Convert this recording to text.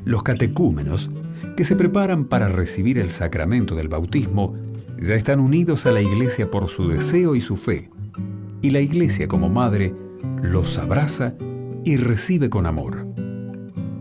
Los catecúmenos, que se preparan para recibir el sacramento del bautismo, ya están unidos a la Iglesia por su deseo y su fe, y la Iglesia como madre los abraza y recibe con amor.